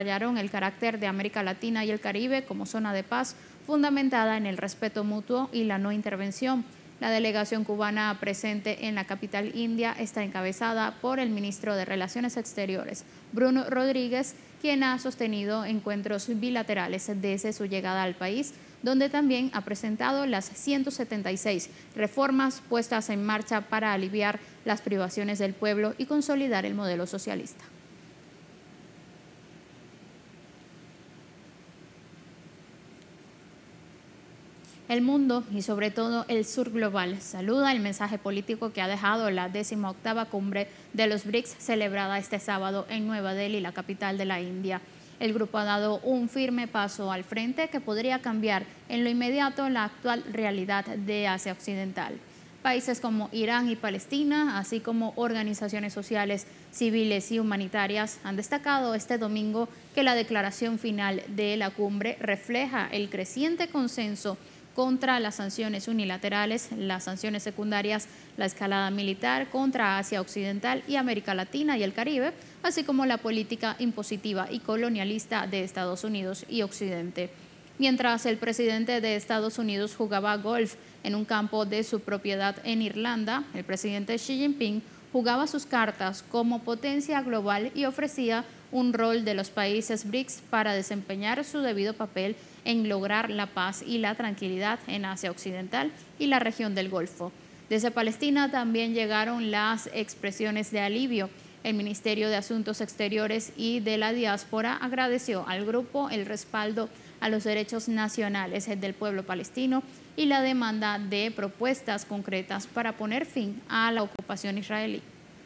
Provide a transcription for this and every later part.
subrayaron el carácter de América Latina y el Caribe como zona de paz fundamentada en el respeto mutuo y la no intervención. La delegación cubana presente en la capital india está encabezada por el ministro de Relaciones Exteriores, Bruno Rodríguez, quien ha sostenido encuentros bilaterales desde su llegada al país, donde también ha presentado las 176 reformas puestas en marcha para aliviar las privaciones del pueblo y consolidar el modelo socialista. El mundo y sobre todo el sur global saluda el mensaje político que ha dejado la 18ª cumbre de los BRICS celebrada este sábado en Nueva Delhi, la capital de la India. El grupo ha dado un firme paso al frente que podría cambiar en lo inmediato la actual realidad de Asia Occidental. Países como Irán y Palestina, así como organizaciones sociales, civiles y humanitarias, han destacado este domingo que la declaración final de la cumbre refleja el creciente consenso contra las sanciones unilaterales, las sanciones secundarias, la escalada militar contra Asia Occidental y América Latina y el Caribe, así como la política impositiva y colonialista de Estados Unidos y Occidente. Mientras el presidente de Estados Unidos jugaba golf en un campo de su propiedad en Irlanda, el presidente Xi Jinping jugaba sus cartas como potencia global y ofrecía un rol de los países BRICS para desempeñar su debido papel en lograr la paz y la tranquilidad en Asia Occidental y la región del Golfo. Desde Palestina también llegaron las expresiones de alivio. El Ministerio de Asuntos Exteriores y de la Diáspora agradeció al grupo el respaldo a los derechos nacionales del pueblo palestino y la demanda de propuestas concretas para poner fin a la ocupación israelí.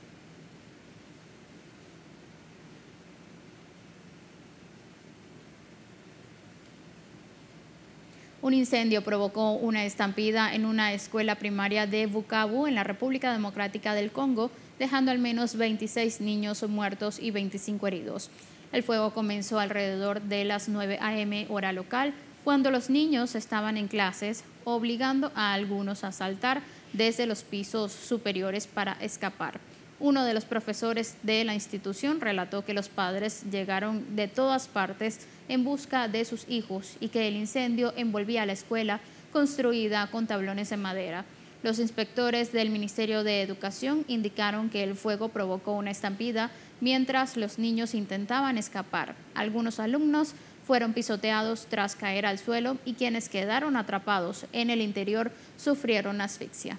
Un incendio provocó una estampida en una escuela primaria de Bukavu, en la República Democrática del Congo, dejando al menos 26 niños muertos y 25 heridos. El fuego comenzó alrededor de las 9 a.m. hora local, cuando los niños estaban en clases, obligando a algunos a saltar desde los pisos superiores para escapar. Uno de los profesores de la institución relató que los padres llegaron de todas partes en busca de sus hijos y que el incendio envolvía la escuela construida con tablones de madera. Los inspectores del Ministerio de Educación indicaron que el fuego provocó una estampida mientras los niños intentaban escapar. Algunos alumnos fueron pisoteados tras caer al suelo y quienes quedaron atrapados en el interior sufrieron asfixia.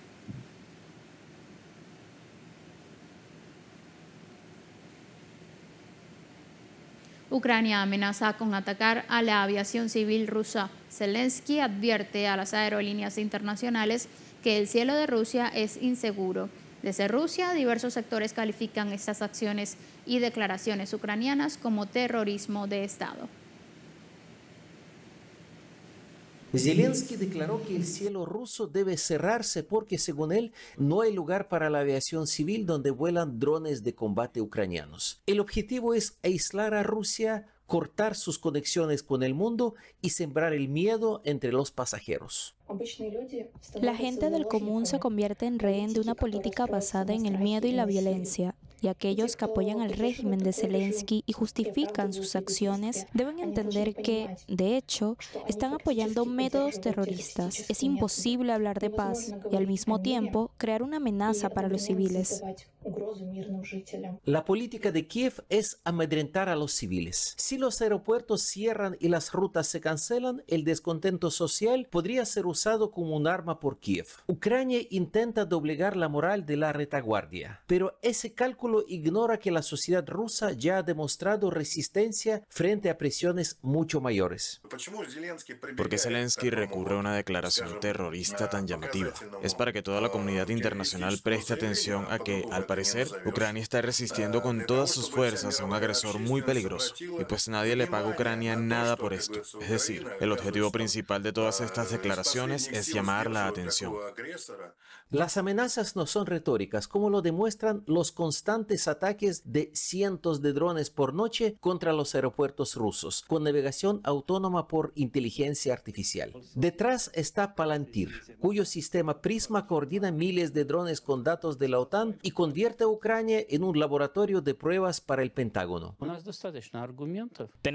Ucrania amenaza con atacar a la aviación civil rusa. Zelensky advierte a las aerolíneas internacionales que el cielo de Rusia es inseguro. Desde Rusia, diversos sectores califican estas acciones y declaraciones ucranianas como terrorismo de Estado. Zelensky declaró que el cielo ruso debe cerrarse porque, según él, no hay lugar para la aviación civil donde vuelan drones de combate ucranianos. El objetivo es aislar a Rusia, cortar sus conexiones con el mundo y sembrar el miedo entre los pasajeros. La gente del común se convierte en rehén de una política basada en el miedo y la violencia. Y aquellos que apoyan al régimen de Zelensky y justifican sus acciones deben entender que, de hecho, están apoyando métodos terroristas. Es imposible hablar de paz y, al mismo tiempo, crear una amenaza para los civiles. La política de Kiev es amedrentar a los civiles. Si los aeropuertos cierran y las rutas se cancelan, el descontento social podría ser usado como un arma por Kiev. Ucrania intenta doblegar la moral de la retaguardia, pero ese cálculo ignora que la sociedad rusa ya ha demostrado resistencia frente a presiones mucho mayores. ¿Por qué Zelensky recurre a una declaración terrorista tan llamativa? Es para que toda la comunidad internacional preste atención a que, al parecer, Ucrania está resistiendo con todas sus fuerzas a un agresor muy peligroso, y pues nadie le paga a Ucrania nada por esto. Es decir, el objetivo principal de todas estas declaraciones es llamar la atención. Las amenazas no son retóricas, como lo demuestran los constantes ataques de cientos de drones por noche contra los aeropuertos rusos, con navegación autónoma por inteligencia artificial. Detrás está Palantir, cuyo sistema Prisma coordina miles de drones con datos de la OTAN y convierte convierte a Ucrania en un laboratorio de pruebas para el Pentágono.